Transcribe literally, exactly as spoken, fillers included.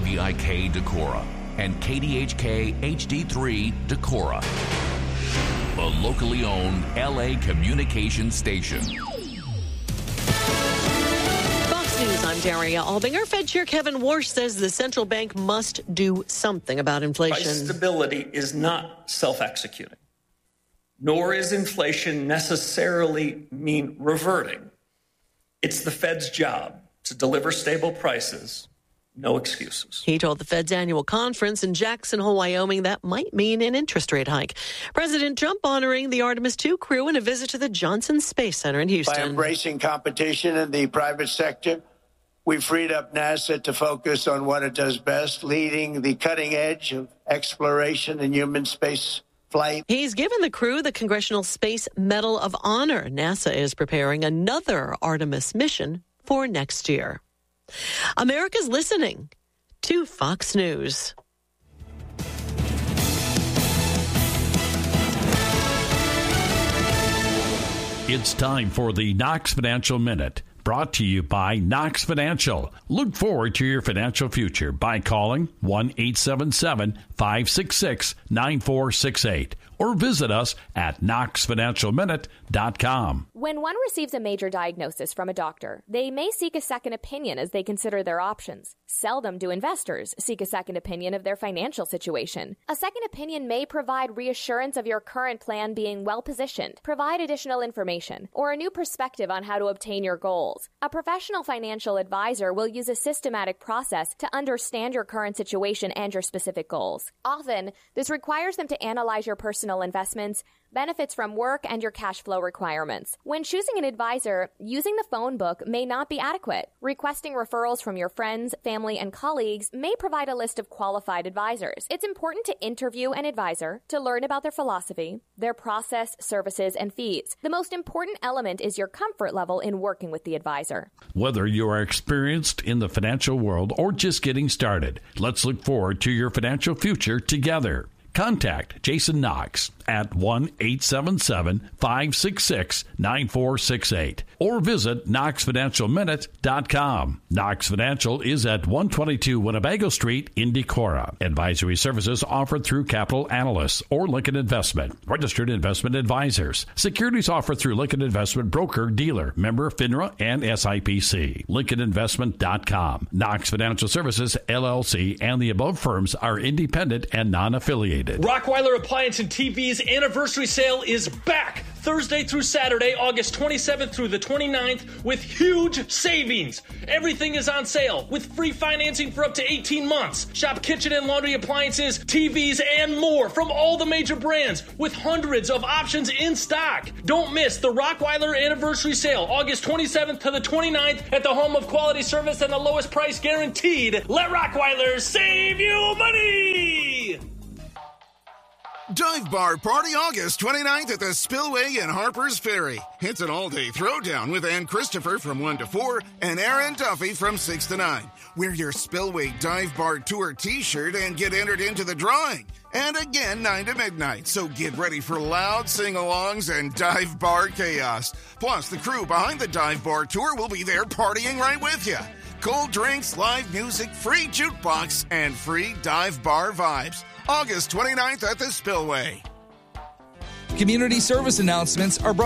V I K Decorah and K D H K H D three Decorah, a locally owned L A communications station. Fox News, I'm Daria Albinger. Fed Chair Kevin Warsh says the central bank must do something about inflation. Price stability is not self-executing, nor is inflation necessarily mean reverting. It's the Fed's job to deliver stable prices. No excuses. He told the Fed's annual conference in Jackson Hole, Wyoming, that might mean an interest rate hike. President Trump honoring the Artemis two crew in a visit to the Johnson Space Center in Houston. By embracing competition in the private sector, we freed up NASA to focus on what it does best, leading the cutting edge of exploration and human space flight. He's given the crew the Congressional Space Medal of Honor. NASA is preparing another Artemis mission for next year. America's listening to Fox News. It's time for the Knox Financial Minute, brought to you by Knox Financial. Look forward to your financial future by calling one eight seven seven, five six six, nine four six eight or visit us at knox financial minute dot com. When one receives a major diagnosis from a doctor, they may seek a second opinion as they consider their options. Seldom do investors seek a second opinion of their financial situation. A second opinion may provide reassurance of your current plan being well-positioned, provide additional information, or a new perspective on how to obtain your goals. A professional financial advisor will use a systematic process to understand your current situation and your specific goals. Often, this requires them to analyze your personal investments, benefits from work, and your cash flow requirements. When choosing an advisor, using the phone book may not be adequate. Requesting referrals from your friends, family, and colleagues may provide a list of qualified advisors. It's important to interview an advisor to learn about their philosophy, their process, services, and fees. The most important element is your comfort level in working with the advisor. Whether you are experienced in the financial world or just getting started, let's look forward to your financial future together. Contact Jason Knox at one eight seven seven, five six six, nine four six eight or visit knox financial minute dot com. Knox Financial is at one twenty-two Winnebago Street in Decorah. Advisory services offered through Capital Analysts or Lincoln Investment, registered investment advisors. Securities offered through Lincoln Investment Broker Dealer, member FINRA and S I P C. lincoln investment dot com. Knox Financial Services, L L C, and the above firms are independent and non-affiliated. Rockweiler Appliance and T V's anniversary sale is back Thursday through Saturday, August twenty-seventh through the twenty-ninth, with huge savings. Everything is on sale with free financing for up to eighteen months. Shop kitchen and laundry appliances, T Vs, and more from all the major brands with hundreds of options in stock. Don't miss the Rockweiler anniversary sale, August twenty-seventh to the twenty-ninth, at the home of quality service and the lowest price guaranteed. Let Rockweiler save you money! Dive Bar Party August twenty-ninth at the Spillway in Harpers Ferry. It's an all-day throwdown with Ann Christopher from one to four and Aaron Duffy from six to nine. Wear your Spillway Dive Bar Tour t-shirt and get entered into the drawing. And again, nine to midnight. So get ready for loud sing-alongs and dive bar chaos. Plus, the crew behind the Dive Bar Tour will be there partying right with you. Cold drinks, live music, free jukebox, and free dive bar vibes. August twenty-ninth at the Spillway. Community service announcements are brought